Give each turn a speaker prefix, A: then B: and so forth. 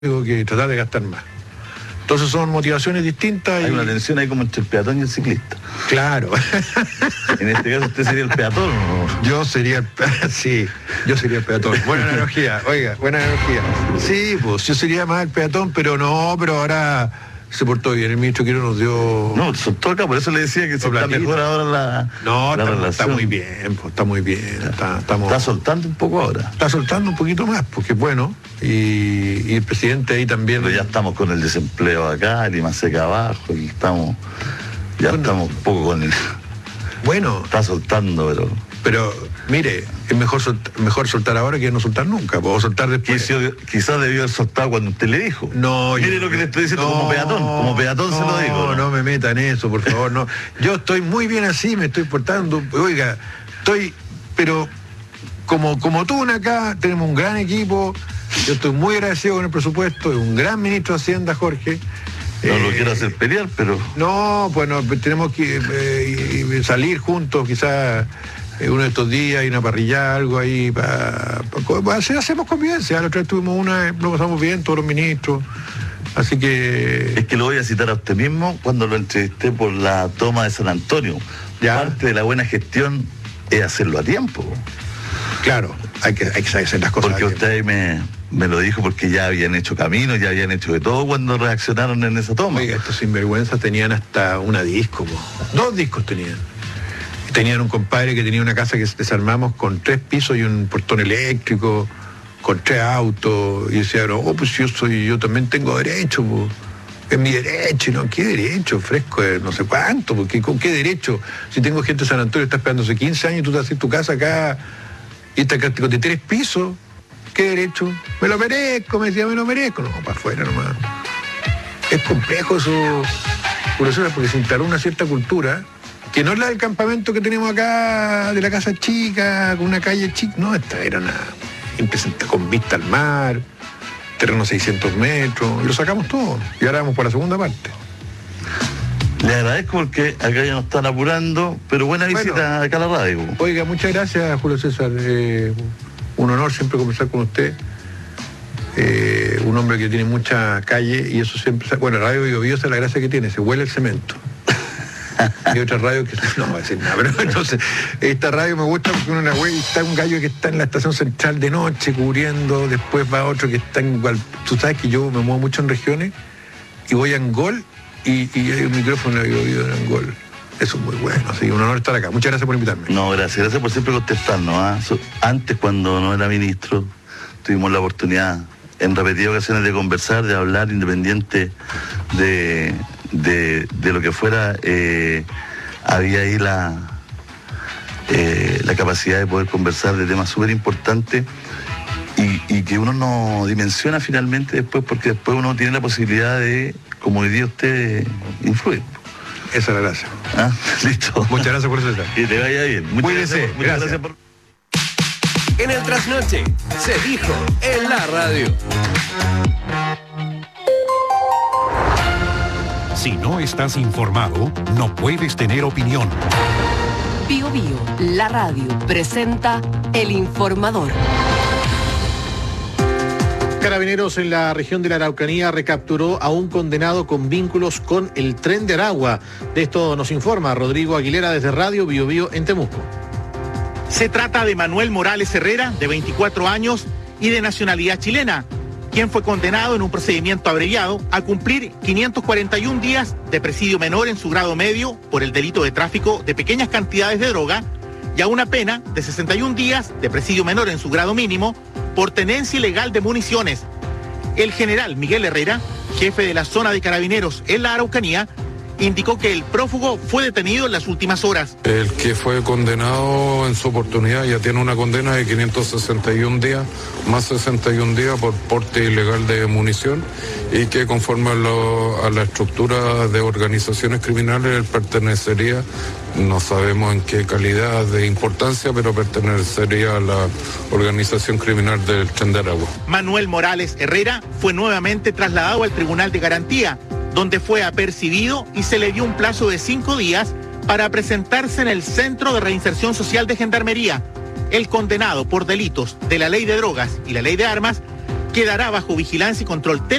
A: tengo que tratar de gastar más. Entonces son motivaciones distintas.
B: Hay una tensión ahí como entre el peatón y el ciclista.
A: Claro.
B: En este caso usted sería el peatón, ¿no?
A: Yo sería el peatón. Buena analogía, oiga, buena analogía. Sí, pues yo sería más el peatón, pero ahora se portó bien. El ministro Quirós nos dio...
B: No, soltó acá, por eso le decía que se está mejor ahora la relación.
A: Está muy bien, pues, está muy bien.
B: Está soltando un poco ahora.
A: Está soltando un poquito más, porque es bueno. Y el presidente ahí también...
B: Pero ya estamos con el desempleo acá, el IMASEC abajo, y estamos un poco con el...
A: Bueno.
B: Está soltando,
A: pero mire, es mejor soltar ahora que no soltar nunca. Puedo soltar después.
B: Quizás debió haber soltado cuando usted le dijo.
A: No,
B: mire lo que le estoy diciendo como peatón se lo digo.
A: No me metan eso, por favor, no. Yo estoy muy bien así, me estoy portando. Oiga, pero como tú acá, tenemos un gran equipo. Yo estoy muy agradecido con el presupuesto, es un gran ministro de Hacienda, Jorge.
B: No lo quiero hacer pelear, pero... No,
A: bueno, tenemos que salir juntos, quizás uno de estos días, y una parrilla, algo ahí, hacemos convivencia. La otra vez tuvimos una, lo pasamos bien, todos los ministros, así que...
B: Es que lo voy a citar a usted mismo cuando lo entrevisté por la toma de San Antonio. ¿Ya? Parte de la buena gestión es hacerlo a tiempo.
A: Claro, hay que hacer las cosas.
B: Porque usted ahí me lo dijo porque ya habían hecho caminos, ya habían hecho de todo cuando reaccionaron en esa toma.
A: Oiga, estos sinvergüenzas tenían hasta una disco, 2 discos tenían. Tenían un compadre que tenía una casa que desarmamos con 3 pisos y un portón eléctrico, con 3 autos, y decía, pues yo también tengo derecho, pues. Es mi derecho, ¿no? ¿Qué derecho? Fresco, no sé cuánto, porque ¿con qué derecho? Si tengo gente de San Antonio, está esperándose 15 años y tú te haces tu casa acá, y está con de 3 pisos. ¿Qué derecho? Me lo merezco, me decía, me lo merezco. No, para afuera nomás. Es complejo eso, porque se instaló una cierta cultura, que no es la del campamento que tenemos acá, de la casa chica, con una calle chica. No, esta era con vista al mar, terreno 600 metros, y lo sacamos todo. Y ahora vamos por la segunda parte.
B: Le agradezco porque acá ya nos están apurando, pero buena visita acá a la radio.
A: Oiga, muchas gracias, Julio César. Un honor siempre conversar con usted. Un hombre que tiene mucha calle y eso siempre... Bueno, la radio Bio Bio, esa es la gracia que tiene, se huele el cemento. Hay otra radio que... No voy a decir nada, pero entonces, esta radio me gusta porque está un gallo que está en la estación central de noche cubriendo, después va otro que está en... Tú sabes que yo me muevo mucho en regiones y voy a Angol y hay un micrófono de Bio Bio en Angol. Eso es muy bueno, así que un honor estar acá. Muchas gracias por invitarme.
B: No, gracias por siempre contestarnos. Antes, cuando no era ministro, tuvimos la oportunidad en repetidas ocasiones de conversar, de hablar, independiente de lo que fuera. Había ahí la capacidad de poder conversar de temas súper importantes y que uno no dimensiona finalmente después, porque después uno tiene la posibilidad de, como hoy día usted, influir.
A: Esa es la gracia.
B: Listo.
A: Muchas gracias por eso.
B: Que te vaya bien.
A: Muchas gracias
B: por...
C: En el Trasnoche se dijo en la radio.
D: Si no estás informado, no puedes tener opinión.
E: Bio Bio, la radio, presenta El Informador.
F: Carabineros en la región de la Araucanía recapturó a un condenado con vínculos con el Tren de Aragua. De esto nos informa Rodrigo Aguilera desde Radio Bio Bio en Temuco.
G: Se trata de Manuel Morales Herrera, de 24 años y de nacionalidad chilena, quien fue condenado en un procedimiento abreviado a cumplir 541 días de presidio menor en su grado medio por el delito de tráfico de pequeñas cantidades de droga y a una pena de 61 días de presidio menor en su grado mínimo por tenencia ilegal de municiones. El general Miguel Herrera, jefe de la zona de Carabineros en la Araucanía, indicó que el prófugo fue detenido en las últimas horas.
H: El que fue condenado en su oportunidad ya tiene una condena de 561 días, más 61 días por porte ilegal de munición, y que conforme a la estructura de organizaciones criminales él pertenecería, no sabemos en qué calidad de importancia, pero pertenecería a la organización criminal del Tren de Aragua.
G: Manuel Morales Herrera fue nuevamente trasladado al Tribunal de Garantía, donde fue apercibido y se le dio un plazo de 5 días para presentarse en el Centro de Reinserción Social de Gendarmería. El condenado por delitos de la Ley de Drogas y la Ley de Armas quedará bajo vigilancia y control